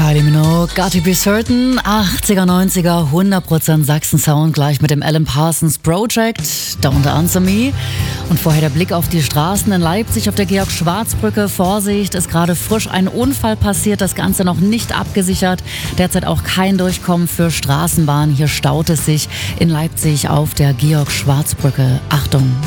Kylie Minogue, Got to Be Certain, 80er, 90er, 100% Sachsen-Sound, gleich mit dem Alan Parsons Project, Don't Answer Me. Und vorher der Blick auf die Straßen in Leipzig auf der Georg-Schwarz-Brücke. Vorsicht, ist gerade frisch ein Unfall passiert, das Ganze noch nicht abgesichert. Derzeit auch kein Durchkommen für Straßenbahnen. Hier staut es sich in Leipzig auf der Georg-Schwarz-Brücke. Achtung!